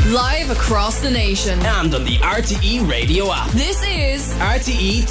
Live across the nation. And on the RTE radio app. This is RTE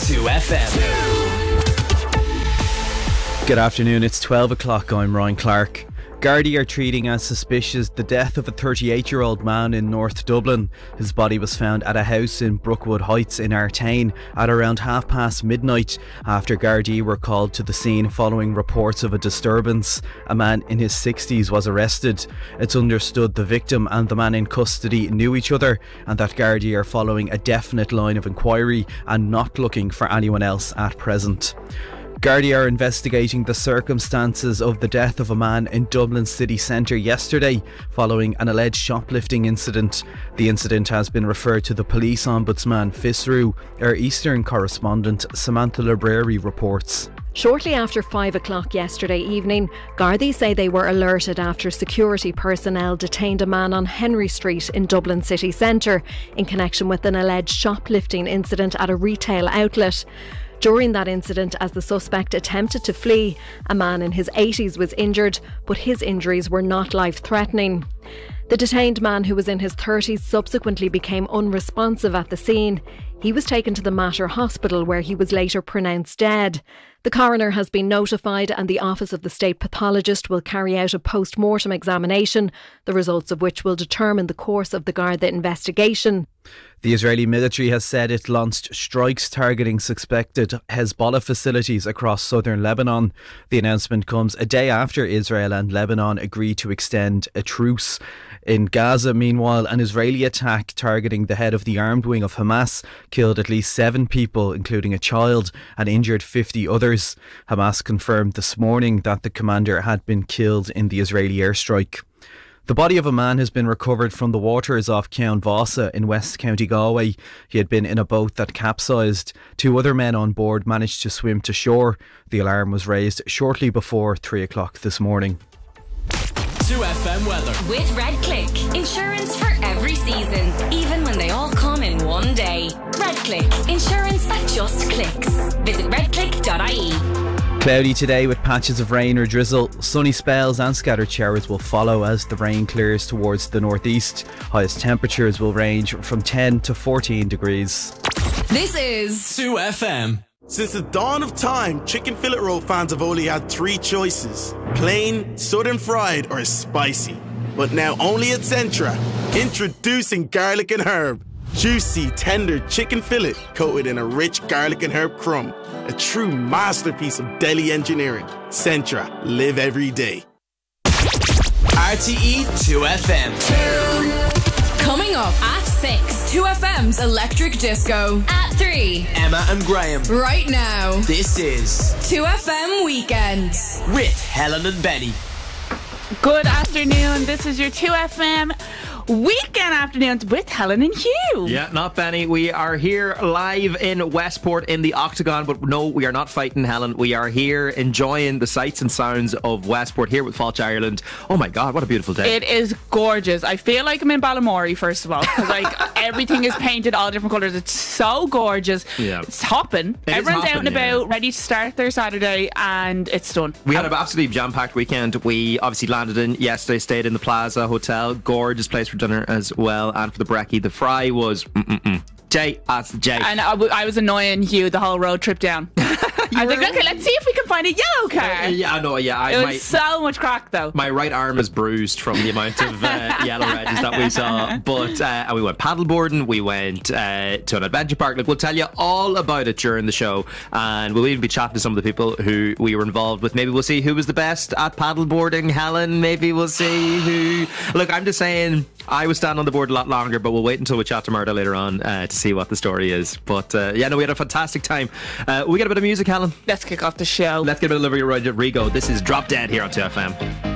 2FM. Good afternoon, it's 12 o'clock. I'm Ryan Clark. Gardaí are treating as suspicious the death of a 38-year-old man in North Dublin. His body was found at a house in Brookwood Heights in Artane at around midnight after Gardaí were called to the scene following reports of a disturbance. A man in his 60s was arrested. It's understood the victim and the man in custody knew each other and that Gardaí are following a definite line of inquiry and not looking for anyone else at present. Gardaí are investigating the circumstances of the death of a man in Dublin city centre yesterday following an alleged shoplifting incident. The incident has been referred to the police ombudsman FISRU. Our Eastern correspondent Samantha Library reports. Shortly after 5 o'clock yesterday evening, Gardaí say they were alerted after security personnel detained a man on Henry Street in Dublin city centre in connection with an alleged shoplifting incident at a retail outlet. During that incident, as the suspect attempted to flee, a man in his 80s was injured, but his injuries were not life-threatening. The detained man, who was in his 30s, subsequently became unresponsive at the scene. He was taken to the Mater Hospital, where he was later pronounced dead. The coroner has been notified and the Office of the State Pathologist will carry out a post-mortem examination, the results of which will determine the course of the Garda investigation. The Israeli military has said it launched strikes targeting suspected Hezbollah facilities across southern Lebanon. The announcement comes a day after Israel and Lebanon agreed to extend a truce. In Gaza, meanwhile, an Israeli attack targeting the head of the armed wing of Hamas killed at least 7 people, including a child, and injured 50 others. Hamas confirmed this morning that the commander had been killed in the Israeli airstrike. The body of a man has been recovered from the waters off Cown Vossa in West County Galway. He had been in a boat that capsized. 2 other men on board managed to swim to shore. The alarm was raised shortly before 3 o'clock this morning. 2FM weather. With Redclick. Insurance for every season, even when they all come in one day. Redclick. Insurance that just clicks. Visit redclick.ie. Cloudy today with patches of rain or drizzle. Sunny spells and scattered showers will follow as the rain clears towards the northeast. Highest temperatures will range from 10 to 14 degrees. This is 2FM. Since the dawn of time, chicken fillet roll fans have only had 3 choices: plain, southern fried, or spicy. But now only at Centra, introducing garlic and herb. Juicy, tender chicken fillet coated in a rich garlic and herb crumb. A true masterpiece of deli engineering. Centra, live every day. RTE 2FM. coming up at 6. 2FM's Electric Disco. At 3. Emma and Graham. Right now. This is 2FM Weekends. with Helen and Benny. Good afternoon. This is your 2FM Weekend Afternoons with Helen and Hugh. Yeah, not Benny. We are here live in Westport in the Octagon, but no, we are not fighting, Helen. We are here enjoying the sights and sounds of Westport here with Falch Ireland. Oh my God, what a beautiful day. It is gorgeous. I feel like I'm in Balamory, first of all, because like everything is painted all different colours. It's so gorgeous. Yeah. It's hopping. Everyone's out and about, ready to start their Saturday, and it's done. We had an absolutely jam-packed weekend. We obviously landed in yesterday, stayed in the Plaza Hotel. Gorgeous place for dinner as well, and for the brekkie. The fry was Jay. And I was annoying Hugh the whole road trip down. I was like, okay, let's see if we can find a yellow car. Yeah, I know. Yeah, it was so much crack though. My right arm is bruised from the amount of yellow wedges that we saw. But and we went paddleboarding. We went to an adventure park. Like, we'll tell you all about it during the show, and we'll even be chatting to some of the people who we were involved with. Maybe we'll see who was the best at paddleboarding. Helen, maybe we'll see who. Look, I'm just saying, I was standing on the board a lot longer, but we'll wait until we chat to Murdo later on to see what the story is. But we had a fantastic time. We got a bit of music, Helen. Let's kick off the show. Let's get a bit of Olivia Rodrigo. This is Drop Dead here on 2FM.